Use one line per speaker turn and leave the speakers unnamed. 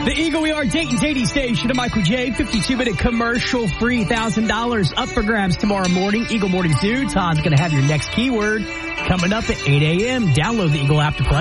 The Eagle, we are Dayton's 80 station of Michael J. 52-minute commercial free, $1,000 up for grabs tomorrow morning. Eagle Morning Zoo. Todd's going to have your next keyword coming up at 8 a.m. Download the Eagle app to play.